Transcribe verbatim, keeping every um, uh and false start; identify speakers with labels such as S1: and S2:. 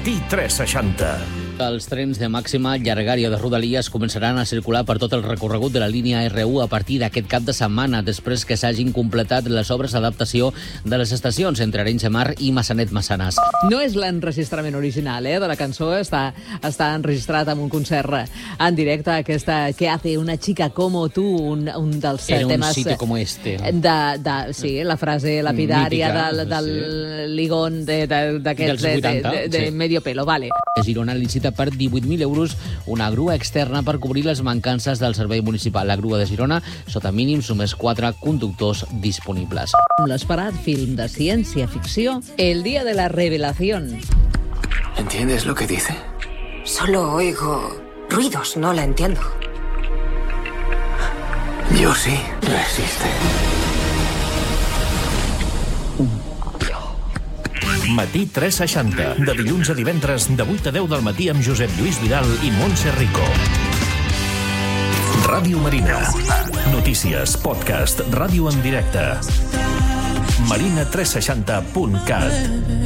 S1: Matí tres seixanta.
S2: Els trens de màxima llargària de Rodalies començaran a circular per tot el recorregut de la línia R u a partir d'aquest cap de setmana, després que s'hagin completat les obres d'adaptació de les estacions entre Arenys de Mar i Massanet-Massanes.
S3: No és l'enregistrament original eh, de la cançó, està, està enregistrat amb un concert en directe, aquesta Que hace una chica como tú, un, un dels
S2: Era
S3: temes...
S2: un sitio como este.
S3: De, de, sí, la frase lapidària
S2: Mítica,
S3: del, del
S2: sí.
S3: ligón d'aquest
S2: Dels
S3: de, de,
S2: vuitanta,
S3: de, de
S2: sí.
S3: medio pelo, vale.
S2: A Girona licita per divuit mil euros una grua externa per cobrir les mancances del servei municipal. La grua de Girona, sota mínims, només quatre conductors disponibles.
S3: L'esperat film de ciència-ficció, El día de la revelación.
S4: ¿Entiendes lo que dice?
S5: Solo oigo ruidos, no la entiendo.
S4: Yo sí. Resiste.
S1: Matí tres seixanta. De dilluns a divendres, de vuit a deu del matí amb Josep Lluís Vidal i Montse Rico. Ràdio Marina. Notícies, podcast, ràdio en directe. marina tres seixanta punt cat.